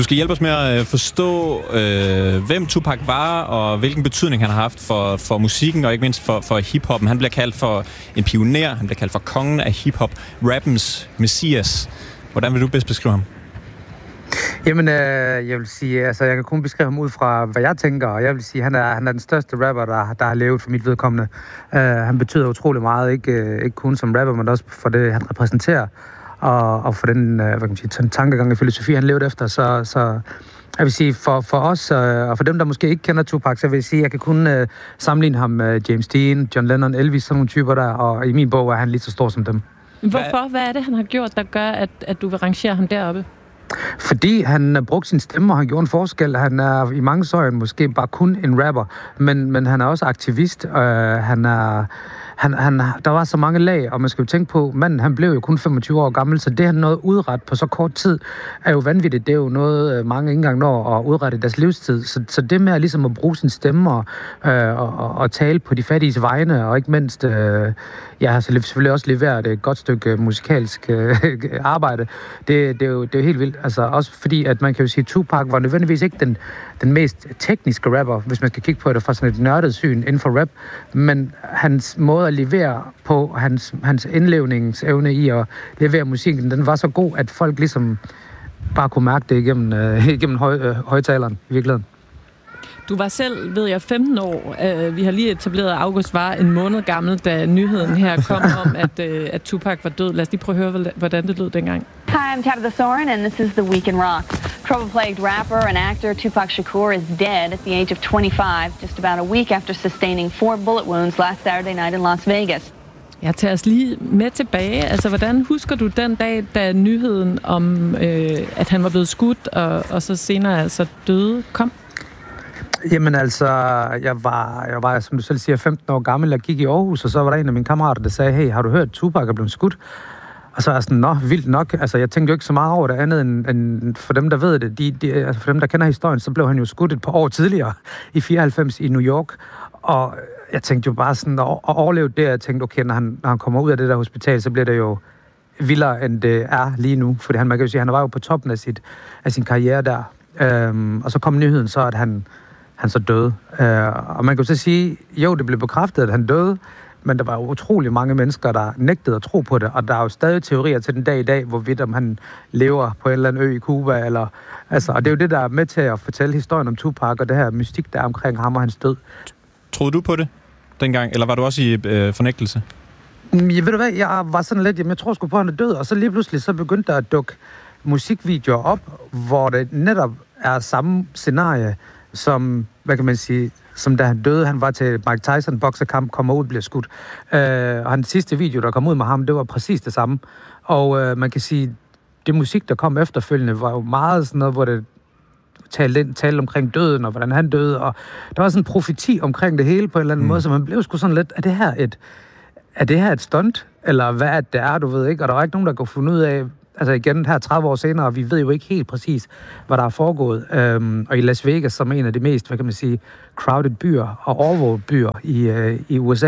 Du skal hjælpe os med at forstå, hvem Tupac var, og hvilken betydning han har haft for musikken, og ikke mindst for hiphoppen. Han bliver kaldt for en pioner, han bliver kaldt for kongen af hiphop, rappens messias. Hvordan vil du bedst beskrive ham? Jamen, jeg vil sige, altså jeg kan kun beskrive ham ud fra, hvad jeg tænker, og jeg vil sige, han er den største rapper, der har levet for mit vedkommende. Han betyder utrolig meget, ikke kun som rapper, men også for det, han repræsenterer, og for den, tankegang og filosofi, han levede efter. Så jeg vil sige, for os, og for dem, der måske ikke kender Tupac, så vil jeg sige, at jeg kan kun sammenligne ham med James Dean, John Lennon, Elvis, sådan nogle typer der, og i min bog er han lige så stor som dem. Hvorfor? Hvad er det, han har gjort, der gør, at du vil rangere ham deroppe? Fordi han brugte sin stemme, og han gjorde en forskel. Han er i mange øjne måske bare kun en rapper, men han er også aktivist. Der var så mange lag, og man skal jo tænke på, manden han blev jo kun 25 år gammel, så det han nåede udret på så kort tid, er jo vanvittigt. Det er jo noget, mange ikke engang når at udrette deres livstid. Så det med ligesom at bruge sin stemme og tale på de fattiges vegne, og ikke mindst så selvfølgelig også levere et godt stykke musikalsk arbejde, det er jo helt vildt. Altså også fordi, at man kan jo sige, at Tupac var nødvendigvis ikke den mest tekniske rapper, hvis man skal kigge på det fra sådan et nørdet syn inden for rap, men hans måde at levere på, hans indlevningsevne i at levere musikken, den var så god, at folk ligesom bare kunne mærke det igennem højtaleren i virkeligheden. Du var selv, ved jeg, 15 år. Vi har lige etableret, at August var en måned gammel, da nyheden her kom om, at Tupac var død. Lad os lige prøve at høre, hvordan det lød dengang. Hi, I'm Tabitha Soren, and this is The Week in Rock. Trouble-plagued rapper and actor Tupac Shakur is dead at the age of 25, just about a week after sustaining 4 bullet wounds last Saturday night in Las Vegas. Jeg tager os lige med tilbage. Altså, hvordan husker du den dag, da nyheden om, at han var blevet skudt, og så senere altså døde, kom? Jamen altså, jeg var, som du selv siger, 15 år gammel. Jeg gik i Aarhus, og så var der en af mine kammerater, der sagde, hey, har du hørt, at Tupac er blevet skudt? Og så er jeg sådan, vildt nok. Altså, jeg tænkte jo ikke så meget over det andet, end for dem, der ved det. Altså, for dem, der kender historien, så blev han jo skudt et par år tidligere, i 94 i New York. Og jeg tænkte jo bare sådan, at overleve det, jeg tænkte, okay, når han kommer ud af det der hospital, så bliver det jo vildere, end det er lige nu. Fordi man kan jo sige, han var jo på toppen af sin karriere der. Og så kom nyheden så, at han så døde. Og man kan jo så sige, jo, det blev bekræftet, at han døde, men der var jo utrolig mange mennesker, der nægtede at tro på det, og der er jo stadig teorier til den dag i dag, hvorvidt om han lever på en eller anden ø i Cuba, eller, altså, og det er jo det, der er med til at fortælle historien om Tupac, og det her mystik, der er omkring ham og hans død. Troede du på det dengang, eller var du også i fornægtelse? Ved du hvad, jeg var sådan lidt, jeg tror sgu på, at han er død, og så lige pludselig så begyndte der at dukke musikvideoer op, hvor det netop er samme scenarie, som, hvad kan man sige, som da han døde, han var til Mike Tyson boksekamp, kommer ud og bliver skudt. Og hans sidste video, der kom ud med ham, det var præcis det samme. Og man kan sige, det musik, der kom efterfølgende, var jo meget sådan noget, hvor det talte omkring døden, og hvordan han døde, og der var sådan en profeti omkring det hele på en eller anden måde, så man blev sgu sådan lidt, er det her et stunt? Eller hvad det er, du ved ikke? Og der var ikke nogen, der kunne finde ud af, altså igen her 30 år senere, vi ved jo ikke helt præcis, hvad der er foregået. Og i Las Vegas, som er en af de mest, hvad kan man sige, crowded byer og overvåget byer i USA.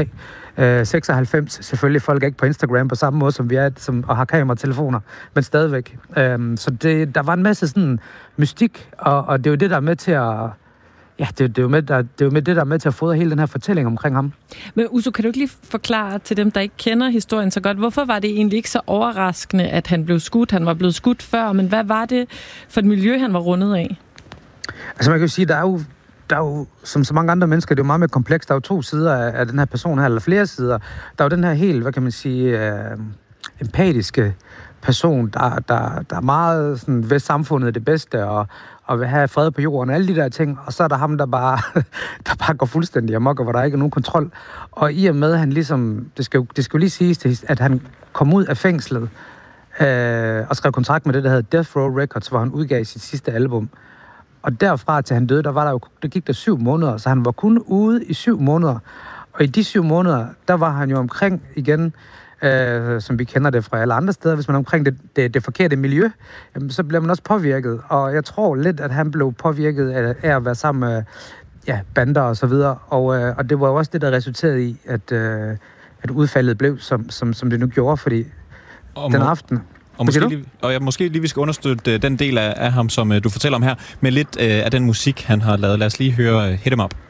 96, selvfølgelig folk er ikke på Instagram på samme måde, som vi er, og har kameratelefoner, men stadigvæk. Så der var en masse sådan mystik, og det er jo det, der er med til at... Ja, det er jo med det, der er med til at fodre hele den her fortælling omkring ham. Men Uso, kan du ikke lige forklare til dem, der ikke kender historien så godt, hvorfor var det egentlig ikke så overraskende, at han blev skudt? Han var blevet skudt før, men hvad var det for et miljø, han var rundet af? Altså man kan jo sige, der er jo, som så mange andre mennesker, det er jo meget mere komplekst. Der er jo 2 sider af den her person her, eller flere sider. Der er jo den her helt, hvad kan man sige, empatiske person, der er meget sådan, ved samfundet det bedste, og vil have fred på jorden, og alle de der ting. Og så er der ham, der bare går fuldstændig amok, og hvor der ikke er nogen kontrol. Og i og med, han ligesom, det skal jo lige siges, at han kom ud af fængslet og skrev kontrakt med det, der hedder Death Row Records, hvor han udgav sit sidste album. Og derfra til han døde, der gik der 7 måneder, så han var kun ude i 7 måneder. Og i de 7 måneder, der var han jo omkring igen, som vi kender det fra alle andre steder. Hvis man er omkring det forkerte miljø, jamen, så bliver man også påvirket. Og jeg tror lidt, at han blev påvirket af at være sammen med bander og så videre. Og det var jo også det, der resulterede i, at udfaldet blev, som det nu gjorde, fordi den aften... Og måske lige vi skal understøtte den del af ham, som du fortæller om her, med lidt af den musik, han har lavet. Lad os lige høre Hit 'em Up.